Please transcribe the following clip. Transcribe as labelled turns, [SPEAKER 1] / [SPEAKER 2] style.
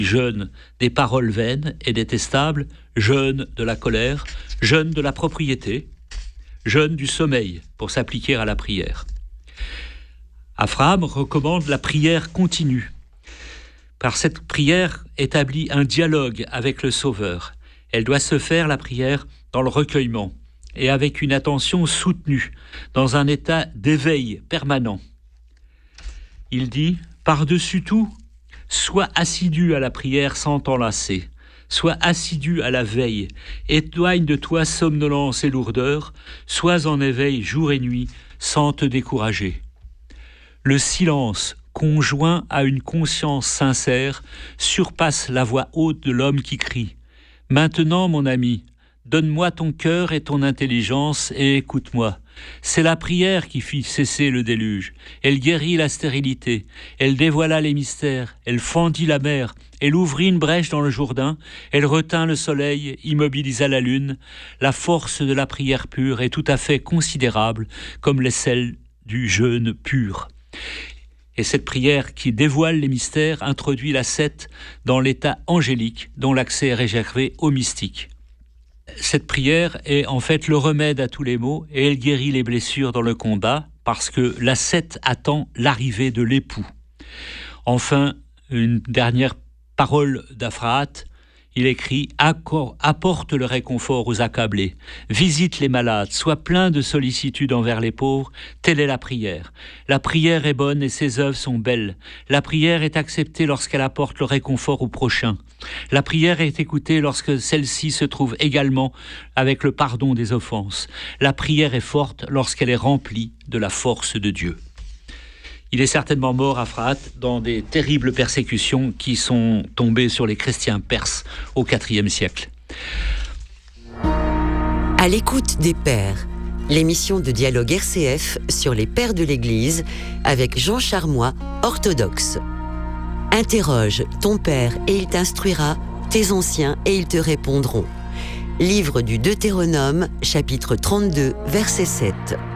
[SPEAKER 1] Jeûne des paroles vaines et détestables, jeûne de la colère, jeûne de la propriété, jeûne du sommeil pour s'appliquer à la prière. Abraham recommande la prière continue. Par cette prière établit un dialogue avec le Sauveur. Elle doit se faire, la prière, dans le recueillement et avec une attention soutenue, dans un état d'éveil permanent. Il dit, par-dessus tout, sois assidu à la prière sans t'enlacer, sois assidu à la veille, éloigne de toi somnolence et lourdeur, sois en éveil jour et nuit sans te décourager. Le silence, conjoint à une conscience sincère, surpasse la voix haute de l'homme qui crie. Maintenant, mon ami, donne-moi ton cœur et ton intelligence et écoute-moi. C'est la prière qui fit cesser le déluge. Elle guérit la stérilité, elle dévoila les mystères, elle fendit la mer, elle ouvrit une brèche dans le Jourdain, elle retint le soleil, immobilisa la lune. La force de la prière pure est tout à fait considérable, comme l'est celle du jeûne pur. Et cette prière qui dévoile les mystères introduit l'ascète dans l'état angélique dont l'accès est réservé aux mystiques. Cette prière est en fait le remède à tous les maux et elle guérit les blessures dans le combat parce que l'ascète attend l'arrivée de l'époux. Enfin, une dernière parole d'Aphrahate, il écrit « Apporte le réconfort aux accablés, visite les malades, sois plein de sollicitude envers les pauvres, telle est la prière. La prière est bonne et ses œuvres sont belles. La prière est acceptée lorsqu'elle apporte le réconfort au prochain. La prière est écoutée lorsque celle-ci se trouve également avec le pardon des offenses. La prière est forte lorsqu'elle est remplie de la force de Dieu. » Il est certainement mort, Aphrahate, dans des terribles persécutions qui sont tombées sur les chrétiens perses au IVe siècle.
[SPEAKER 2] À l'écoute des Pères, l'émission de dialogue RCF sur les Pères de l'Église avec Jean Charmois, orthodoxe. Interroge ton Père et il t'instruira, tes anciens et ils te répondront. Livre du Deutéronome, chapitre 32, verset 7.